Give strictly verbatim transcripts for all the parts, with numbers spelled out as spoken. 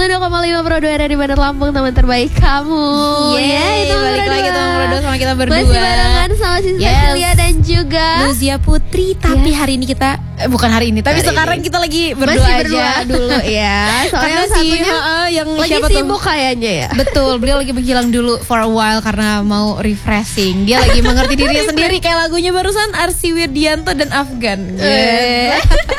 puluh dua koma lima Pro dua dari Bandar Lampung, teman terbaik kamu. Yeay, yeah, balik lagi teman Pro dua sama kita berdua. Masih barengan sama Sisi yes. Cecilia dan juga Luzia Putri. Tapi yes. hari ini kita eh, bukan hari ini, tapi hari sekarang ini. kita lagi berdua Masih aja berdua dulu ya. Soalnya karena satunya si, uh, yang lagi siapa sibuk tuh? kayaknya ya. Betul, beliau lagi menghilang dulu for a while karena mau refreshing. Dia lagi mengerti dirinya sendiri kayak lagunya barusan Arsy Wirdianto dan Afgan. Yeah.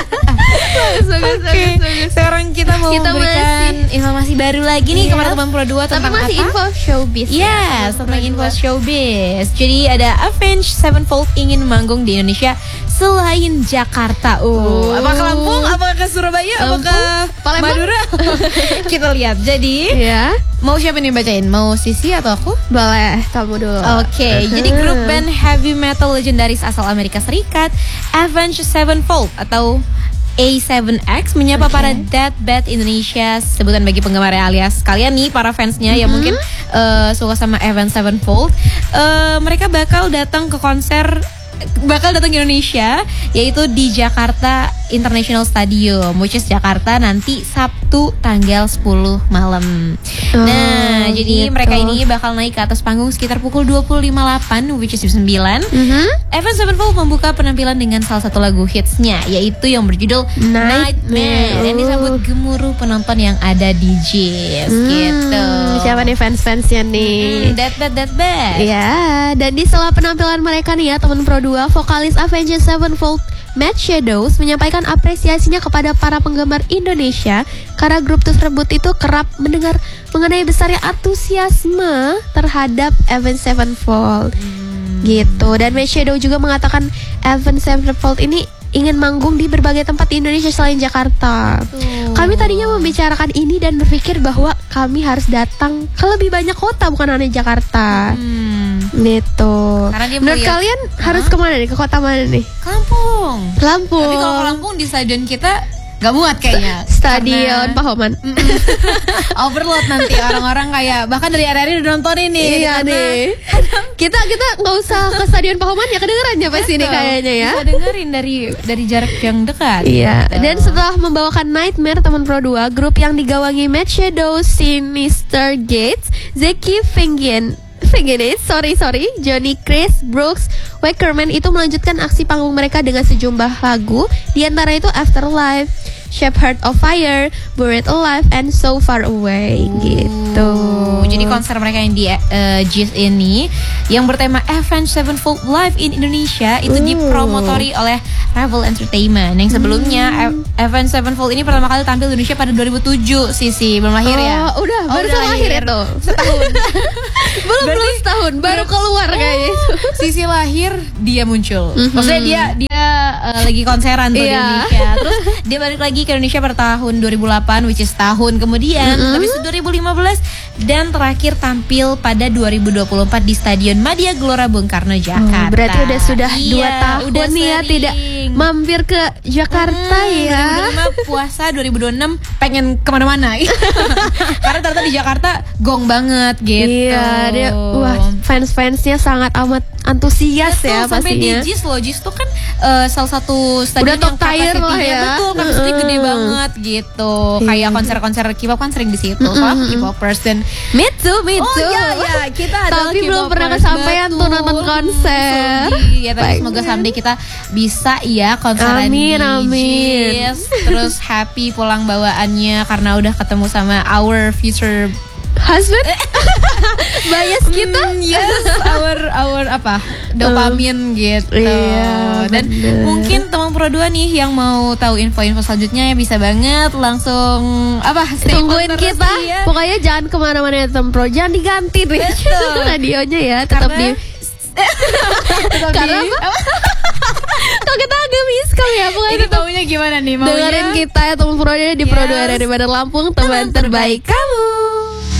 Oke, okay. Sekarang kita mau kita memberikan masih, informasi baru lagi nih yes. kepada teman Pro dua tentang tapi masih apa? info showbiz. Yes, ya, tentang info showbiz. Jadi ada Avenged Sevenfold ingin manggung di Indonesia selain Jakarta. Oh, uh, apakah Lampung? Apakah ke Surabaya? Lampung? Apakah Palembang? Madura? Kita lihat. Jadi, ya. Mau siapa nih bacain? Mau Sisi atau aku? Boleh, kamu dulu. Oke, okay, uh-huh. Jadi grup band heavy metal legendaris asal Amerika Serikat, Avenged Sevenfold atau A seven X menyapa okay. para Deathbed Indonesia, sebutan bagi penggemar alias kalian nih para fansnya mm-hmm. yang mungkin uh, suka sama Avenged Sevenfold. Uh, mereka bakal datang ke konser bakal datang ke Indonesia, yaitu di Jakarta International Stadium, which is Jakarta nanti Sabtu tanggal sepuluh malam. Oh, nah, jadi gitu. Mereka ini bakal naik ke atas panggung sekitar pukul dua puluh lima delapan, which is jam sembilan. Mm-hmm. Avenged Sevenfold membuka penampilan dengan salah satu lagu hitsnya, yaitu yang berjudul Nightmare, Nightmare. Dan disambut gemuruh penonton yang ada di Jazz hmm, gitu. Siapa nih fans-fansnya nih? Hmm, Deathbed, Deathbed. Ya, dan di sela penampilan mereka nih ya, teman Pro dua, vokalis Avenged Sevenfold Matt Shadows menyampaikan apresiasinya kepada para penggemar Indonesia karena grup tersebut itu kerap mendengar mengenai besarnya antusiasme terhadap Avenged Sevenfold hmm. gitu. Dan Matt Shadows juga mengatakan Avenged Sevenfold ini ingin manggung di berbagai tempat di Indonesia selain Jakarta. Oh. Kami tadinya membicarakan ini dan berpikir bahwa kami harus datang ke lebih banyak kota, bukan hanya Jakarta. Hmm. Gitu. Menurut melihat, kalian huh? harus kemana nih? Ke kota mana nih? Ke Lampung. Lampung. Tapi kalau ke Lampung di stadion kita gak muat kayaknya. Stadion Pak Homan. Overload nanti orang-orang kayak bahkan dari hari-hari udah nonton ini. Iya nih. kita kita nggak usah ke Stadion Pak Homan ya, kedengeran ya pas ini kayaknya ya. Bisa dengerin dari dari jarak yang dekat. Iya. Gitu. Dan setelah membawakan Nightmare, teman Pro dua, grup yang digawangi Matt Shadows, Sinister Gates, Zeki Fenggen Fenggenes, sorry sorry, Johnny Chris, Brooks, Wackerman itu melanjutkan aksi panggung mereka dengan sejumlah lagu, di antara itu Afterlife, Shepherd of Fire, Buried Alive, and So Far Away. Oh. Gitu. Jadi konser mereka yang di uh, Jazz ini yang bertema Avenged Sevenfold Live in Indonesia itu uh. dipromotori oleh Revel Entertainment. Yang sebelumnya hmm. Avenged Sevenfold ini pertama kali tampil di Indonesia pada dua ribu tujuh. Sisi belum lahir oh, ya? Udah, oh, baru udah lahir itu. Setahun. belum belum setahun, baru keluar kayaknya. Sisi lahir dia muncul. Mm-hmm. Maksudnya dia dia uh, lagi konseran tuh yeah. di Indonesia. Terus dia balik lagi ke Indonesia pada tahun dua ribu delapan, which is tahun kemudian. Mm-hmm. Habis itu dua ribu lima belas dan terakhir tampil pada dua ribu dua puluh empat di Stadion Madia Gelora Bung Karno, Jakarta. Hmm, berarti udah sudah iya, dua tahun udah nih ya tidak mampir ke Jakarta hmm, ya. dua ribu lima puasa, dua ribu dua puluh enam pengen kemana-mana. Karena ternyata di Jakarta gong banget gitu. Iya, dia, wah fans-fansnya sangat amat antusias betul, ya pastinya. Sampai di Jis loh, Jis tuh kan uh, salah satu stadion udah top tier lah ya. Betul, kapasitasnya uh, gede banget gitu. Yeah. Kayak konser-konser K-pop kan sering di situ. Mm-hmm. Soalnya aku K-popers dan me too, me too. Oh iya, iya. Kita adalah tapi belum pernah kesampaian tuh nonton konser. Ya, tapi semoga someday kita bisa ya konseran amin, di amin. Jis. Terus happy pulang bawaannya karena udah ketemu sama our future husband. Bias kita. Mm, yes, our our apa? Dopamin uh, gitu. Iya, dan bener. Mungkin teman Pro dua nih yang mau tahu info-info selanjutnya ya bisa banget langsung apa? Tungguin kita. Ya. Pokoknya jangan kemana-mana ya teman Pro. Jangan diganti deh radionya ya. Tetap karena, di tetap karena di, apa? Kalau kita agak miskom ya. Pokoknya ini taunya gimana nih? Maunya? Dengerin kita ya teman Pro di Pro dua dari Bandar Lampung, teman terbaik kamu.